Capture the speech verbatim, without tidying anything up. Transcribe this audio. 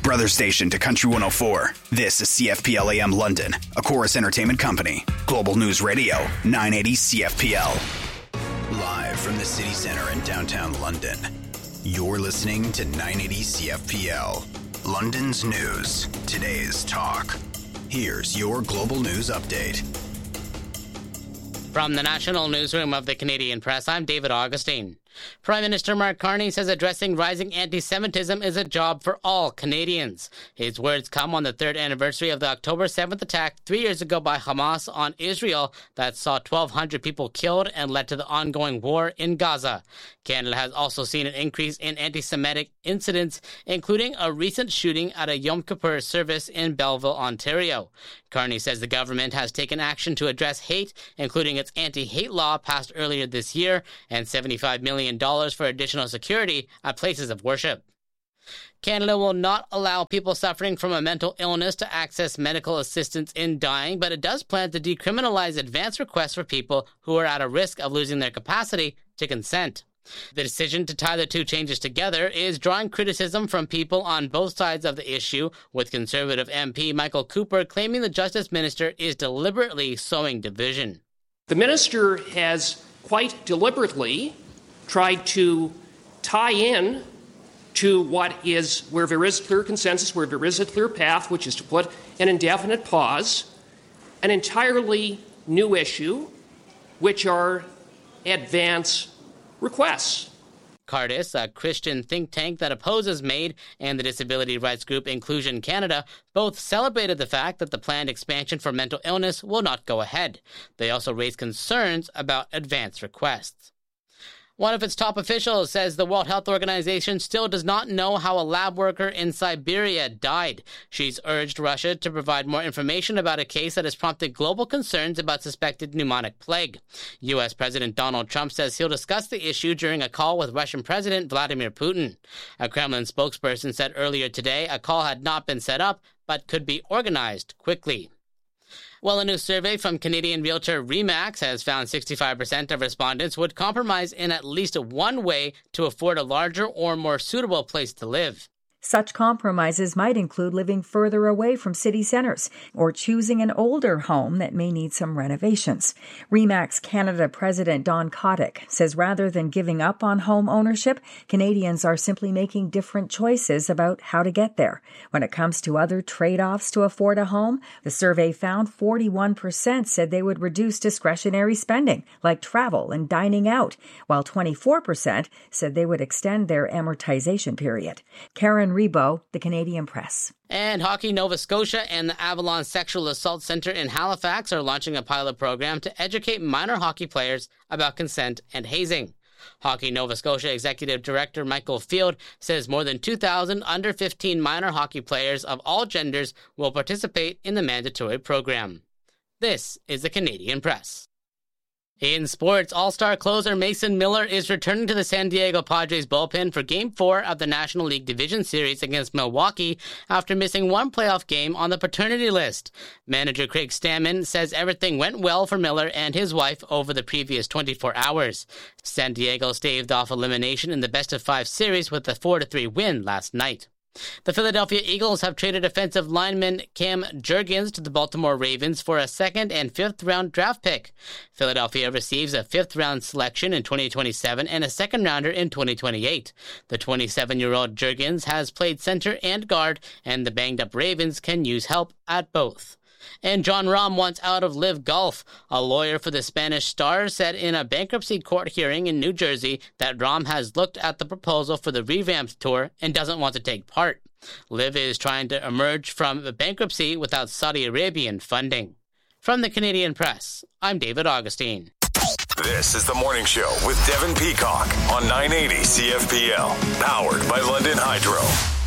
brother station to Country one oh four. This is C F P L A M London, a Chorus Entertainment Company. Global News Radio, nine eighty C F P L. Live from the city centre in downtown London, you're listening to nine eighty C F P L. London's news, today's talk. Here's your Global News Update. From the National Newsroom of the Canadian Press, I'm David Augustine. Prime Minister Mark Carney says addressing rising anti-Semitism is a job for all Canadians. His words come on the third anniversary of the October seventh attack three years ago by Hamas on Israel that saw twelve hundred people killed and led to the ongoing war in Gaza. Canada has also seen an increase in anti-Semitic incidents, including a recent shooting at a Yom Kippur service in Belleville, Ontario. Carney says the government has taken action to address hate, including its anti-hate law passed earlier this year and seventy-five million dollars for additional security at places of worship. Canada will not allow people suffering from a mental illness to access medical assistance in dying, but it does plan to decriminalize advance requests for people who are at a risk of losing their capacity to consent. The decision to tie the two changes together is drawing criticism from people on both sides of the issue, with Conservative M P Michael Cooper claiming the Justice Minister is deliberately sowing division. The Minister has quite deliberately tried to tie in to what is, where there is clear consensus, where there is a clear path, which is to put an indefinite pause, an entirely new issue, which are advance requests. Cardis, a Christian think tank that opposes MAID, and the disability rights group Inclusion Canada both celebrated the fact that the planned expansion for mental illness will not go ahead. They also raised concerns about advance requests. One of its top officials says the World Health Organization still does not know how a lab worker in Siberia died. She's urged Russia to provide more information about a case that has prompted global concerns about suspected pneumonic plague. U S President Donald Trump says he'll discuss the issue during a call with Russian President Vladimir Putin. A Kremlin spokesperson said earlier today a call had not been set up, but could be organized quickly. Well, a new survey from Canadian realtor Remax has found sixty-five percent of respondents would compromise in at least one way to afford a larger or more suitable place to live. Such compromises might include living further away from city centres or choosing an older home that may need some renovations. Remax Canada President Don Kotick says rather than giving up on home ownership, Canadians are simply making different choices about how to get there. When it comes to other trade-offs to afford a home, the survey found forty-one percent said they would reduce discretionary spending, like travel and dining out, while twenty-four percent said they would extend their amortization period. Karen Rebo, the Canadian Press. And Hockey Nova Scotia and the Avalon Sexual Assault Centre in Halifax are launching a pilot program to educate minor hockey players about consent and hazing. Hockey Nova Scotia Executive Director Michael Field says more than two thousand under fifteen minor hockey players of all genders will participate in the mandatory program. This is the Canadian Press. In sports, All-Star closer Mason Miller is returning to the San Diego Padres bullpen for Game four of the National League Division Series against Milwaukee after missing one playoff game on the paternity list. Manager Craig Stammen says everything went well for Miller and his wife over the previous twenty-four hours. San Diego staved off elimination in the best-of-five series with a four to three win last night. The Philadelphia Eagles have traded offensive lineman Cam Jurgens to the Baltimore Ravens for a second and fifth round draft pick. Philadelphia receives a fifth round selection in twenty twenty-seven and a second rounder in twenty twenty-eight. The twenty-seven-year-old Jurgens has played center and guard, and the banged up Ravens can use help at both. And John Rahm wants out of Live Golf. A lawyer for the Spanish star said in a bankruptcy court hearing in New Jersey that Rahm has looked at the proposal for the revamped tour and doesn't want to take part. Live is trying to emerge from the bankruptcy without Saudi Arabian funding. From the Canadian Press, I'm David Augustine. This is The Morning Show with Devin Peacock on nine eighty C F P L, powered by London Hydro.